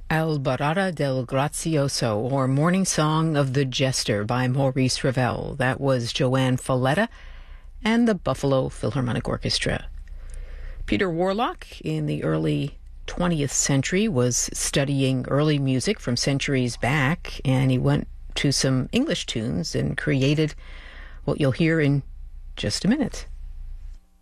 Albarada del Grazioso, or Morning Song of the Jester by Maurice Ravel. That was Joanne Falletta and the Buffalo Philharmonic Orchestra. Peter Warlock, in the early 20th century, was studying early music from centuries back, and he went to some English tunes and created what you'll hear in just a minute.